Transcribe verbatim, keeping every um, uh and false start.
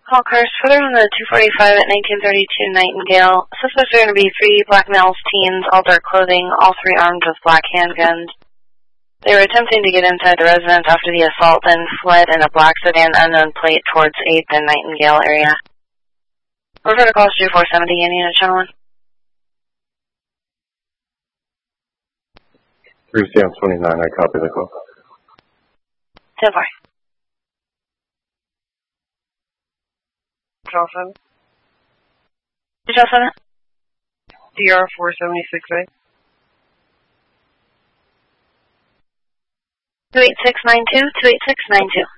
Call cars further on the two forty-five at nineteen thirty-two Nightingale. Suspects are going to be three black males, teens, all dark clothing, all three armed with black handguns. They were attempting to get inside the residence after the assault, then fled in a black sedan unknown plate towards eighth and Nightingale area. Over to calls two four seventy in unit channel one. three Sam twenty-nine, I copy the call. ten four. Control seven. Control seven. D R four seventy-six A. two eight six nine two, two eight six nine two.